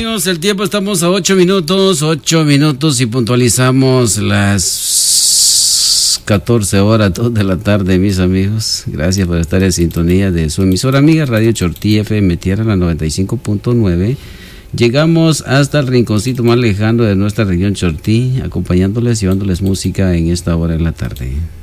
amigos, el tiempo estamos a 8 minutos y puntualizamos las 14 horas, 2 de la tarde, mis amigos. Gracias por estar en sintonía de su emisora amiga Radio Chortí FM Tierra, la 95.9. Llegamos hasta el rinconcito más lejano de nuestra región Chortí, acompañándoles, llevándoles música en esta hora de la tarde.